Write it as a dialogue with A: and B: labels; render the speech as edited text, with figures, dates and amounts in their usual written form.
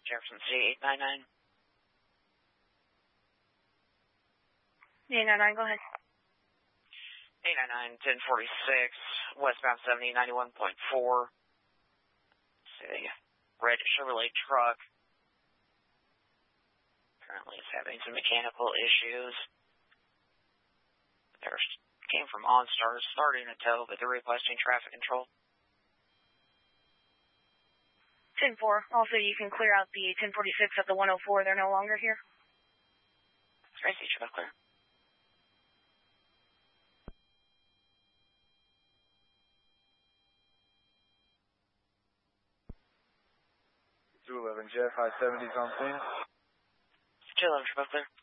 A: Jefferson City, 899.
B: 899, go ahead.
A: 899, 1046, westbound 70, 91.4. See, red Chevrolet truck. Apparently it's having some mechanical issues. Came from OnStar, starting a tow, but they're requesting traffic control.
B: 10-4. Also, you can clear out the 1046 at the 104. They're no longer here.
A: Tracy, should I clear?
C: Jeff, high 70s on scene.
A: 211, should I clear?